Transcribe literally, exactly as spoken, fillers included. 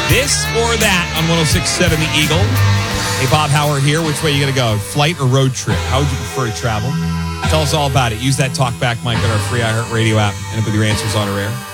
This or that on one oh six point seven The Eagle. Hey, Bob Howard here. Which way are you going to go? Flight or road trip? How would you prefer to travel? Tell us all about it. Use that talkback mic on our free iHeartRadio app and put your answers on our air.